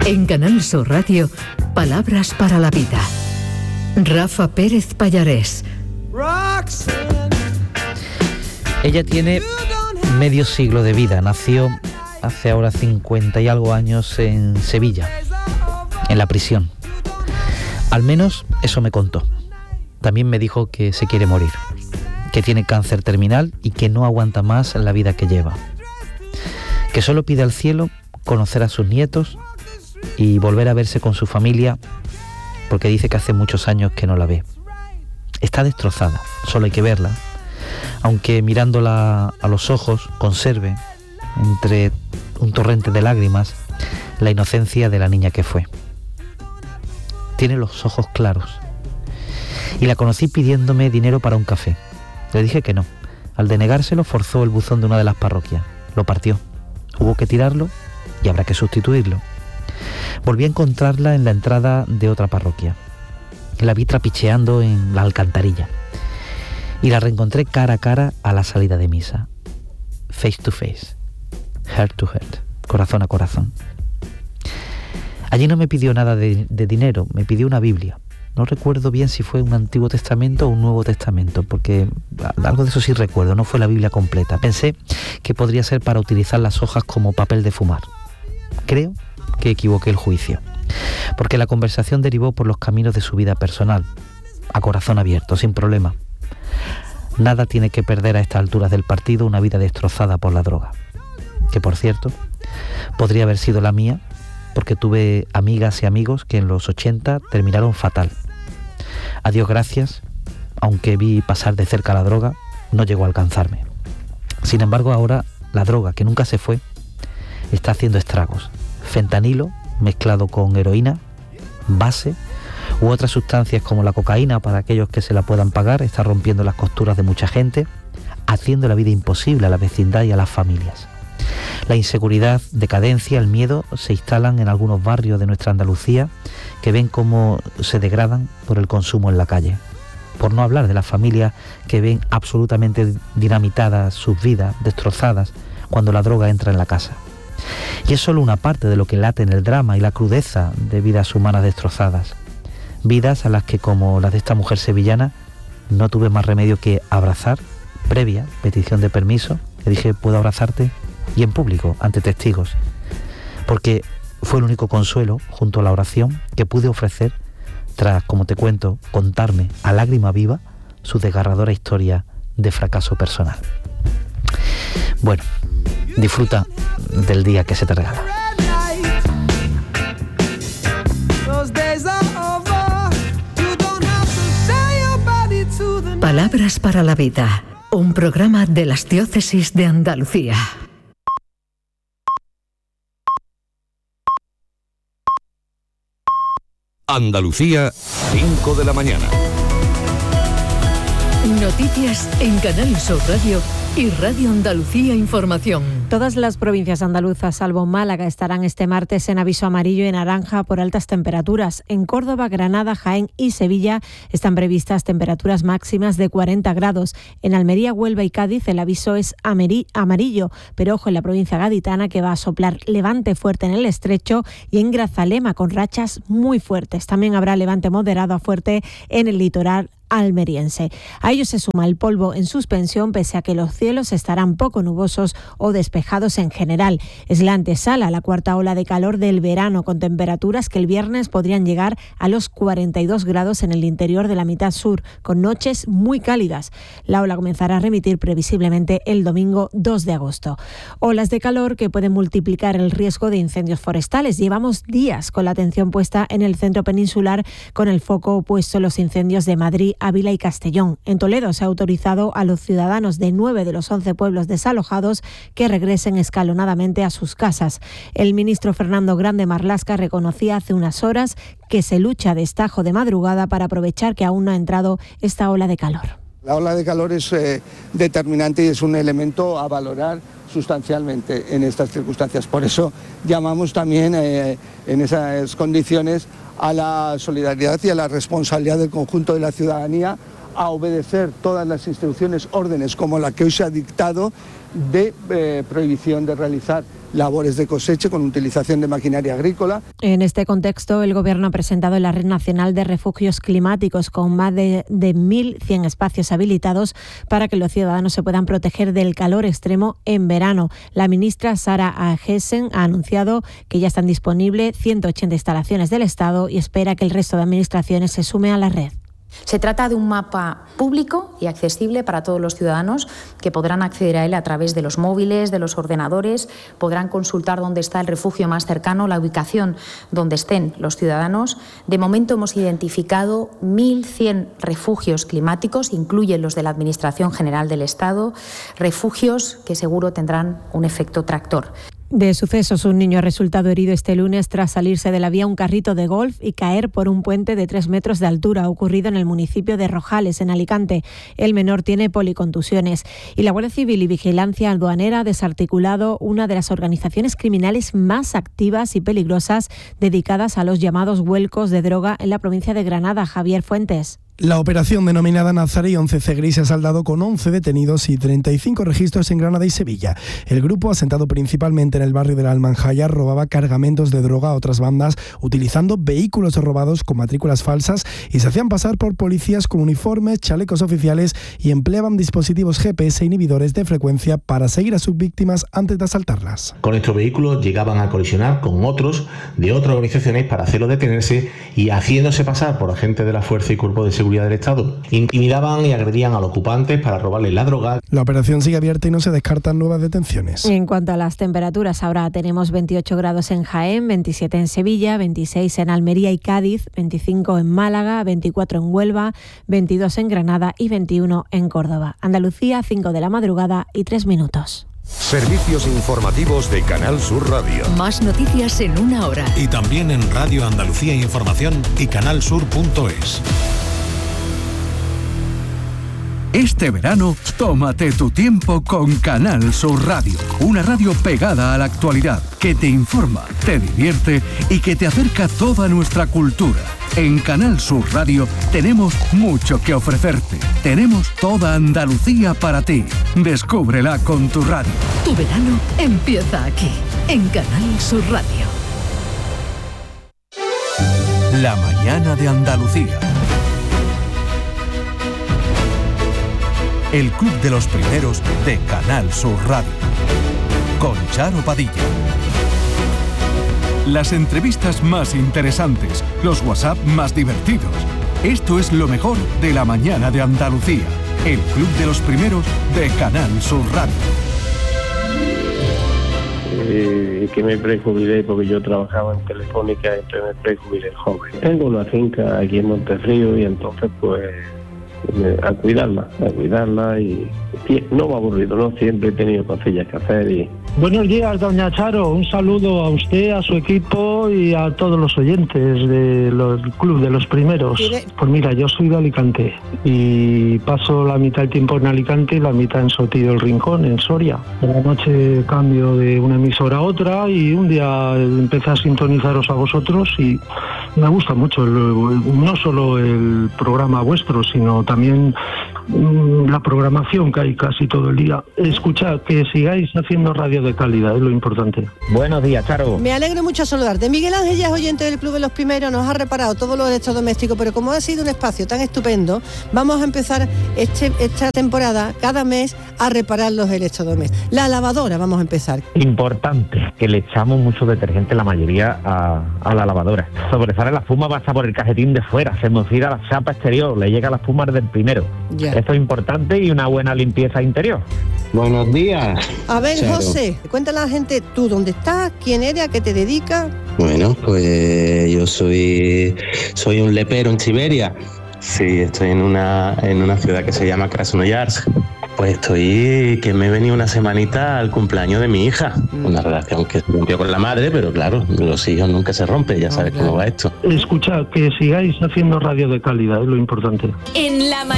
En Canal Sur Radio, Palabras para la Vida. Rafa Pérez Pallarés. Ella tiene medio siglo de vida. Nació hace ahora 50 y algo años en Sevilla, en la prisión. Al menos eso me contó. También me dijo que se quiere morir, que tiene cáncer terminal y que no aguanta más la vida que lleva. Que solo pide al cielo conocer a sus nietos y volver a verse con su familia, porque dice que hace muchos años que no la ve. Está destrozada, solo hay que verla, aunque mirándola a los ojos conserve, entre un torrente de lágrimas, la inocencia de la niña que fue. Tiene los ojos claros. Y la conocí pidiéndome dinero para un café. Le dije que no. Al denegárselo, forzó el buzón de una de las parroquias. Lo partió. Hubo que tirarlo y habrá que sustituirlo. Volví a encontrarla en la entrada de otra parroquia. La vi trapicheando en la alcantarilla. Y la reencontré cara a cara a la salida de misa. Face to face. Heart to heart. Corazón a corazón. Allí no me pidió nada de dinero, me pidió una Biblia. No recuerdo bien si fue un Antiguo Testamento o un Nuevo Testamento, porque algo de eso sí recuerdo, no fue la Biblia completa. Pensé que podría ser para utilizar las hojas como papel de fumar. Creo que equivoqué el juicio, porque la conversación derivó por los caminos de su vida personal, a corazón abierto, sin problema. Nada tiene que perder a estas alturas del partido una vida destrozada por la droga, que por cierto, podría haber sido la mía, porque tuve amigas y amigos que en los 80 terminaron fatal. A Dios gracias, aunque vi pasar de cerca la droga, no llegó a alcanzarme. Sin embargo, ahora la droga, que nunca se fue, está haciendo estragos. Fentanilo mezclado con heroína, base u otras sustancias como la cocaína, para aquellos que se la puedan pagar, está rompiendo las costuras de mucha gente, haciendo la vida imposible a la vecindad y a las familias. La inseguridad, decadencia, el miedo se instalan en algunos barrios de nuestra Andalucía, que ven cómo se degradan por el consumo en la calle. Por no hablar de las familias que ven absolutamente dinamitadas sus vidas, destrozadas, cuando la droga entra en la casa. Y es solo una parte de lo que late en el drama y la crudeza de vidas humanas destrozadas. Vidas a las que, como las de esta mujer sevillana, no tuve más remedio que abrazar, previa petición de permiso. Le dije, ¿puedo abrazarte? Y en público, ante testigos, porque fue el único consuelo, junto a la oración, que pude ofrecer tras, como te cuento, contarme a lágrima viva su desgarradora historia de fracaso personal. Bueno, disfruta del día que se te regala. Palabras para la Vida, un programa de las diócesis de Andalucía. Andalucía, 5 de la mañana. Noticias en Canal Sur Radio y Radio Andalucía Información. Todas las provincias andaluzas, salvo Málaga, estarán este martes en aviso amarillo y naranja por altas temperaturas. En Córdoba, Granada, Jaén y Sevilla están previstas temperaturas máximas de 40 grados. En Almería, Huelva y Cádiz el aviso es amarillo, pero ojo en la provincia gaditana, que va a soplar levante fuerte en el Estrecho, y en Grazalema con rachas muy fuertes. También habrá levante moderado a fuerte en el litoral almeriense. A ello se suma el polvo en suspensión, pese a que los cielos estarán poco nubosos o despejados en general. Es la antesala a la cuarta ola de calor del verano, con temperaturas que el viernes podrían llegar a los 42 grados en el interior de la mitad sur, con noches muy cálidas. La ola comenzará a remitir previsiblemente el domingo 2 de agosto. Olas de calor que pueden multiplicar el riesgo de incendios forestales. Llevamos días con la atención puesta en el centro peninsular, con el foco puesto en los incendios de Madrid, Ávila y Castellón. En Toledo se ha autorizado a los ciudadanos de 9 de los 11 pueblos desalojados que regresen escalonadamente a sus casas. El ministro Fernando Grande Marlaska reconocía hace unas horas que se lucha a destajo de madrugada para aprovechar que aún no ha entrado esta ola de calor. La ola de calor es determinante y es un elemento a valorar sustancialmente en estas circunstancias. Por eso llamamos también en esas condiciones a la solidaridad y a la responsabilidad del conjunto de la ciudadanía, a obedecer todas las instrucciones, órdenes como la que hoy se ha dictado de prohibición de realizar labores de cosecha con utilización de maquinaria agrícola. En este contexto, el Gobierno ha presentado la Red Nacional de Refugios Climáticos con más de 1.100 espacios habilitados para que los ciudadanos se puedan proteger del calor extremo en verano. La ministra Sara Agesen ha anunciado que ya están disponibles 180 instalaciones del Estado y espera que el resto de administraciones se sume a la red. Se trata de un mapa público y accesible para todos los ciudadanos que podrán acceder a él a través de los móviles, de los ordenadores, podrán consultar dónde está el refugio más cercano, la ubicación donde estén los ciudadanos. De momento hemos identificado 1.100 refugios climáticos, incluyen los de la Administración General del Estado, refugios que seguro tendrán un efecto tractor. De sucesos, un niño ha resultado herido este lunes tras salirse de la vía un carrito de golf y caer por un puente de 3 metros de altura. Ha ocurrido en el municipio de Rojales, en Alicante. El menor tiene policontusiones. Y la Guardia Civil y Vigilancia Aduanera ha desarticulado una de las organizaciones criminales más activas y peligrosas dedicadas a los llamados vuelcos de droga en la provincia de Granada. Javier Fuentes. La operación denominada Nazaré 11C Gris se ha saldado con 11 detenidos y 35 registros en Granada y Sevilla. El grupo, asentado principalmente en el barrio de la Almanjaya, robaba cargamentos de droga a otras bandas utilizando vehículos robados con matrículas falsas y se hacían pasar por policías con uniformes, chalecos oficiales y empleaban dispositivos GPS inhibidores de frecuencia para seguir a sus víctimas antes de asaltarlas. Con estos vehículos llegaban a colisionar con otros de otras organizaciones para hacerlo detenerse y haciéndose pasar por agentes de la Fuerza y Cuerpo de Seguridad del Estado. Intimidaban y agredían a los ocupantes para robarles la droga. La operación sigue abierta y no se descartan nuevas detenciones. En cuanto a las temperaturas, ahora tenemos 28 grados en Jaén, 27 en Sevilla, 26 en Almería y Cádiz, 25 en Málaga, 24 en Huelva, 22 en Granada y 21 en Córdoba. Andalucía, 5 de la madrugada y 3 minutos. Servicios informativos de Canal Sur Radio. Más noticias en una hora. Y también en Radio Andalucía Información y canalsur.es. Este verano, tómate tu tiempo con Canal Sur Radio. Una radio pegada a la actualidad, que te informa, te divierte y que te acerca toda nuestra cultura. En Canal Sur Radio tenemos mucho que ofrecerte. Tenemos toda Andalucía para ti. Descúbrela con tu radio. Tu verano empieza aquí, en Canal Sur Radio. La mañana de Andalucía. El Club de los Primeros de Canal Sur Radio. Con Charo Padilla. Las entrevistas más interesantes, los WhatsApp más divertidos. Esto es lo mejor de la mañana de Andalucía. El Club de los Primeros de Canal Sur Radio. Que me prejubilé porque yo trabajaba en Telefónica, entonces me prejubilé joven. Tengo una finca aquí en Montefrío y entonces pues a cuidarla y no me ha aburrido, ¿no? Siempre he tenido cosillas que hacer y... Buenos días, doña Charo. Un saludo a usted, a su equipo y a todos los oyentes del Club de los Primeros. Pues mira, yo soy de Alicante y paso la mitad del tiempo en Alicante y la mitad en Sotillo del Rincón, en Soria. Por la noche cambio de una emisora a otra y un día empecé a sintonizaros a vosotros y me gusta mucho, no solo el programa vuestro, sino también la programación que hay casi todo el día. Escuchad, que sigáis haciendo radio de calidad, es lo importante. Buenos días, Charo. Me alegro mucho saludarte. Miguel Ángel ya es oyente del Club de los Primeros, nos ha reparado todos los electrodomésticos, pero como ha sido un espacio tan estupendo, vamos a empezar esta temporada, cada mes, a reparar los electrodomésticos. La lavadora vamos a empezar. Importante, que le echamos mucho detergente la mayoría a la lavadora. Sobresale la espuma, pasa por el cajetín de fuera, se mofila la chapa exterior, le llega la espuma del primero. Ya. Esto es importante y una buena limpieza interior. Buenos días. A ver, Charo. José, cuéntale a la gente tú dónde estás, quién eres, a qué te dedicas. Bueno, pues yo soy un lepero en Siberia. Sí, estoy en una ciudad que se llama Krasnoyarsk. Pues que me he venido una semanita al cumpleaños de mi hija. Una relación que se rompió con la madre, pero claro, los hijos nunca se rompen, ya sabes cómo va esto. Escuchad, que sigáis haciendo radio de calidad, es lo importante. En la